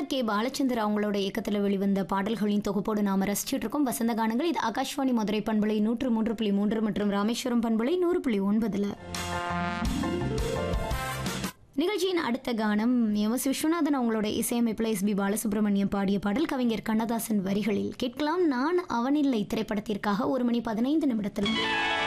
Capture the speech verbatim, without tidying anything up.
K Balachander அவங்களோட இயக்கத்தில் வெளிவந்த பாடல்களின் தொகுப்போடு நாம் ரசிச்சுட்டு இருக்கோம் வசந்த கானங்கள். இது ஆகாஷ்வாணி மதுரை பண்பலை நூற்று மூன்று புள்ளி மூன்று மற்றும் ராமேஸ்வரம் பண்பலை நூறு புள்ளி ஒன்பதுல. நிகழ்ச்சியின் அடுத்த கானம் எம் எஸ் விஸ்வநாதன் அவங்களோட இசையமைப்பில் எஸ் பி பாலசுப்ரமணியம் பாடிய பாடல் கவிஞர் கண்ணதாசன் வரிகளில் கேட்கலாம். நான் அவனில்லை திரைப்படத்திற்காக ஒரு மணி பதினைந்து நிமிடத்தில்